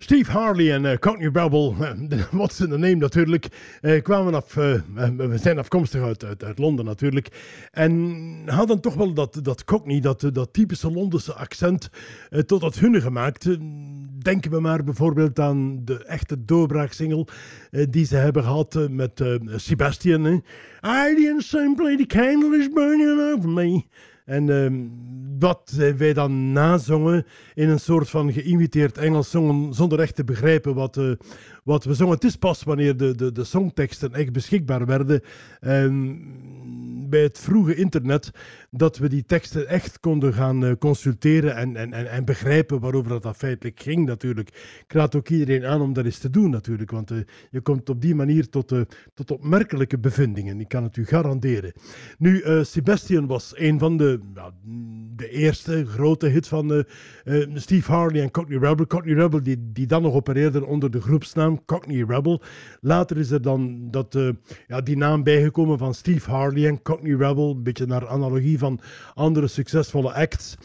Steve Harley en Courtney Rebel, what's in the name natuurlijk, we zijn afkomstig uit Londen natuurlijk. En hadden toch wel dat Cockney, dat typische Londense accent tot het hunne gemaakt. Denken we maar bijvoorbeeld aan de echte doorbraaksingle die ze hebben gehad met Sebastian. I didn't simply, the candle is burning over me. En wat wij dan nazongen in een soort van geïmiteerd Engels zongen, zonder echt te begrijpen wat we zongen. Het is pas wanneer de songteksten echt beschikbaar werden bij het vroege internet, dat we die teksten echt konden gaan consulteren en begrijpen waarover dat feitelijk ging natuurlijk. Ik raad ook iedereen aan om dat eens te doen natuurlijk, want je komt op die manier tot opmerkelijke bevindingen. Ik kan het u garanderen. Nu, Sebastian was een van de eerste grote hit van Steve Harley en Courtney Rebel. Courtney Rebel die dan nog opereerde onder de groepsnaam Cockney Rebel. Later is er dan die naam bijgekomen van Steve Harley en Cockney Rebel, een beetje naar analogie van andere succesvolle acts.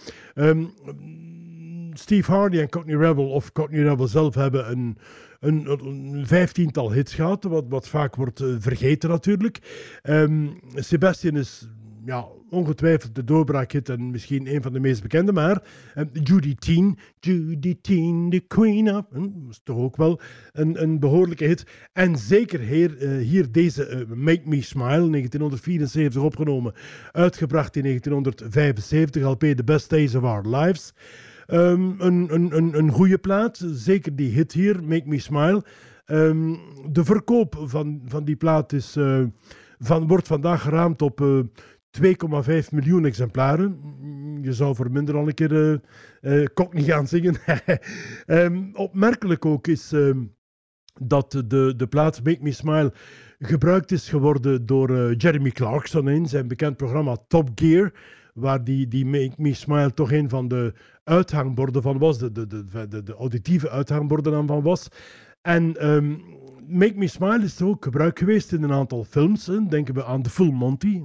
Steve Harley en Cockney Rebel of Cockney Rebel zelf hebben een 15-tal hits gehad, wat vaak wordt vergeten natuurlijk. Sebastian is ongetwijfeld de doorbraakhit en misschien een van de meest bekende, maar Judy Teen, the Queen of, dat is toch ook wel een behoorlijke hit. En zeker hier deze Make Me Smile, 1974 opgenomen, uitgebracht in 1975, LP The Best Days of Our Lives. Een goede plaat, zeker die hit hier, Make Me Smile. De verkoop van die plaat wordt vandaag geraamd op 2,5 miljoen exemplaren. Je zou voor minder al een keer Cockney gaan zingen. Opmerkelijk ook is dat de plaat Make Me Smile gebruikt is geworden door Jeremy Clarkson in zijn bekend programma Top Gear, waar die Make Me Smile toch een van de uithangborden van was, de auditieve uithangborden van was. En Make Me Smile is ook gebruikt geweest in een aantal films. Denken we aan The Full Monty,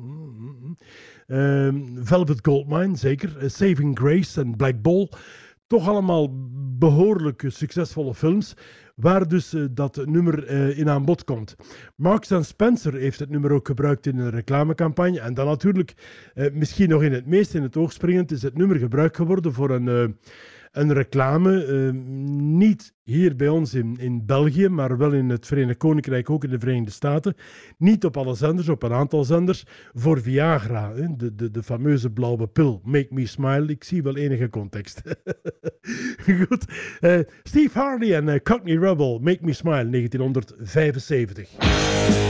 Velvet Goldmine, zeker, Saving Grace en Black Ball. Toch allemaal behoorlijk succesvolle films, waar dus dat nummer in aan bod komt. Marks & Spencer heeft het nummer ook gebruikt in een reclamecampagne. En dan natuurlijk, misschien nog het meest in het oog springend, is het nummer gebruikt geworden voor een reclame. Niet hier bij ons in België, maar wel in het Verenigd Koninkrijk, ook in de Verenigde Staten. Niet op alle zenders, op een aantal zenders. Voor Viagra, de fameuze blauwe pil. Make Me Smile. Ik zie wel enige context. Goed. Steve Harley en Cockney Rebel. Make Me Smile, 1975.